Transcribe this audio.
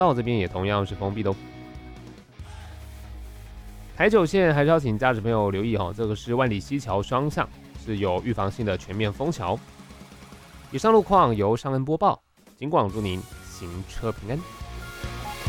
道这边也同样是封闭的哦。台九线还是要请驾驶朋友留意哈，这个是万里溪桥双向是有预防性的全面封桥。以上路况由尚恩播报，警广祝您行车平安。